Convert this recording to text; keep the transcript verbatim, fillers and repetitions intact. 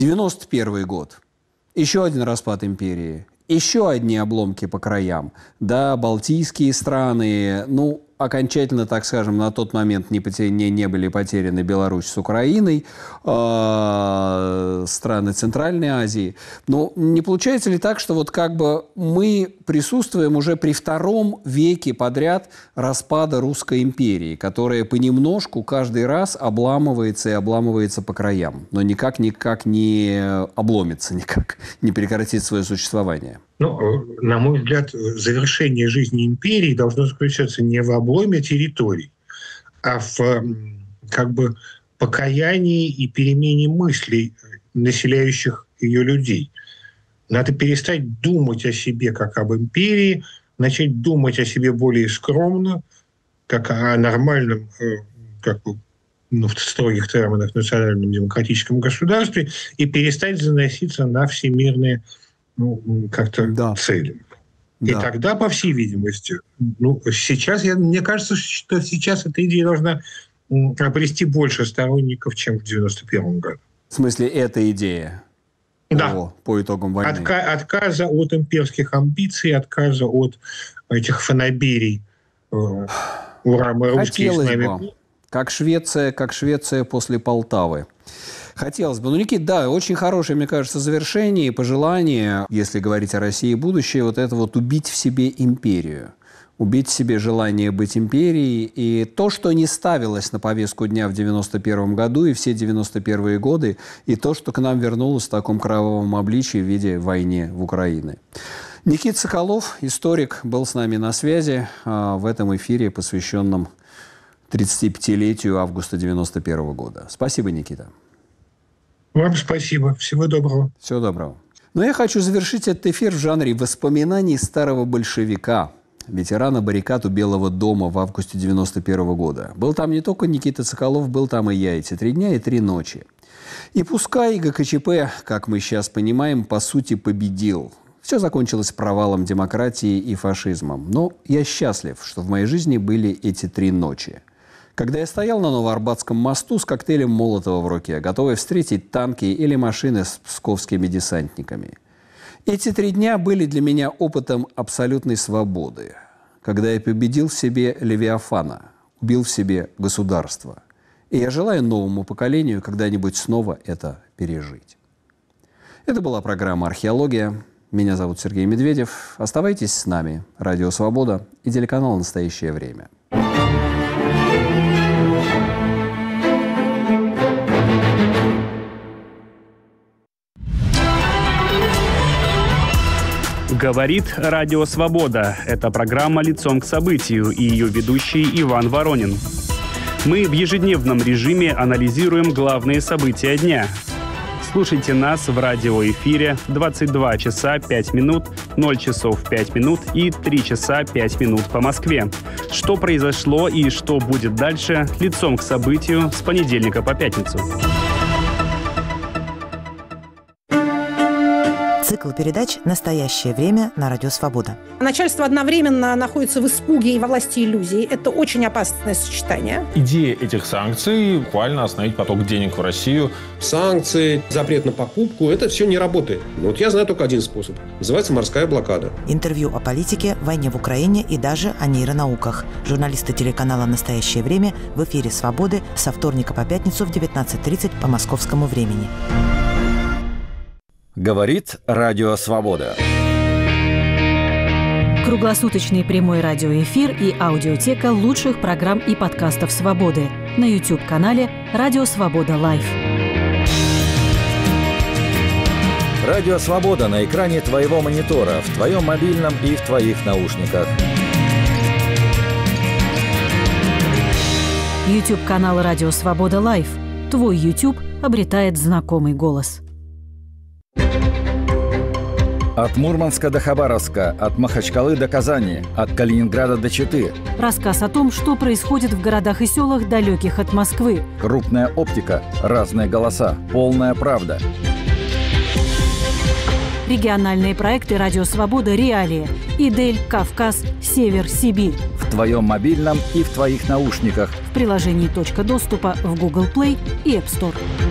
девяносто первый год. Еще один распад империи. Еще одни обломки по краям. Да, балтийские страны, ну, окончательно, так скажем, на тот момент не, потер... не, не были потеряны Беларусь с Украиной, э, страны Центральной Азии. Но не получается ли так, что вот как бы мы присутствуем уже при втором веке подряд распада Русской империи, которая понемножку каждый раз обламывается и обламывается по краям, но никак, никак не обломится, никак не прекратит свое существование? Ну, на мой взгляд, завершение жизни империи должно заключаться не в обломе территорий, а в как бы покаянии и перемене мыслей населяющих ее людей. Надо перестать думать о себе как об империи, начать думать о себе более скромно, как о нормальном, как бы, ну, в строгих терминах, национальном демократическом государстве, и перестать заноситься на всемирные, ну, как-то да. цели. Да. И тогда, по всей видимости, ну, сейчас, я, мне кажется, что сейчас эта идея должна обрести больше сторонников, чем в девяносто первом году. В смысле, эта идея? Да. По, по итогам войны? Отка- отказа от имперских амбиций, отказа от этих фанаберий. Э, Ура, мы русские, с нами. Бы. Как Швеция, как Швеция после Полтавы. Хотелось бы. Ну, Никит, да, очень хорошее, мне кажется, завершение и пожелание, если говорить о России будущее, вот это вот убить в себе империю. Убить в себе желание быть империей. И то, что не ставилось на повестку дня в девяносто первом году и все девяносто первые годы, и то, что к нам вернулось в таком кровавом обличии в виде войны в Украине. Никита Соколов, историк, был с нами на связи а, в этом эфире, посвященном тридцатипятилетию августа девяносто первого года. Спасибо, Никита. Вам спасибо. Всего доброго. Всего доброго. Но я хочу завершить этот эфир в жанре воспоминаний старого большевика, ветерана баррикад у Белого дома в августе девяносто первого года. Был там не только Никита Соколов, был там и я. Эти три дня и три ночи. И пускай ГКЧП, как мы сейчас понимаем, по сути победил. Все закончилось провалом демократии и фашизмом. Но я счастлив, что в моей жизни были эти три ночи. Когда я стоял на Новоарбатском мосту с коктейлем Молотова в руке, готовый встретить танки или машины с псковскими десантниками. Эти три дня были для меня опытом абсолютной свободы. Когда я победил в себе Левиафана, убил в себе государство. И я желаю новому поколению когда-нибудь снова это пережить. Это была программа «Археология». Меня зовут Сергей Медведев. Оставайтесь с нами. Радио «Свобода» и телеканал «Настоящее время». Говорит Радио Свобода. Это программа «Лицом к событию» и ее ведущий Иван Воронин. Мы в ежедневном режиме анализируем главные события дня. Слушайте нас в радиоэфире двадцать два часа пять минут, ноль часов пять минут и три часа пять минут по Москве. Что произошло и что будет дальше, лицом к событию с понедельника по пятницу. Цикл передач «Настоящее время» на Радио Свобода. Начальство одновременно находится в испуге и во власти иллюзий. Это очень опасное сочетание. Идея этих санкций – буквально остановить поток денег в Россию. Санкции, запрет на покупку – это все не работает. Вот я знаю только один способ. Называется морская блокада. Интервью о политике, войне в Украине и даже о нейронауках. Журналисты телеканала «Настоящее время» в эфире «Свободы» со вторника по пятницу в девятнадцать тридцать по московскому времени. Говорит Радио Свобода. Круглосуточный прямой радиоэфир и аудиотека лучших программ и подкастов «Свободы» на YouTube-канале «Радио Свобода Лайв». Радио Свобода на экране твоего монитора, в твоем мобильном и в твоих наушниках. YouTube-канал «Радио Свобода Лайв». Твой YouTube обретает знакомый голос. От Мурманска до Хабаровска, от Махачкалы до Казани, от Калининграда до Читы. Рассказ о том, что происходит в городах и селах, далеких от Москвы. Крупная оптика, разные голоса, полная правда. Региональные проекты «Радио Свобода. Реалии». Идель, Кавказ, Север, Сибирь. В твоем мобильном и в твоих наушниках. В приложении «Точка доступа» в Google Play и App Store.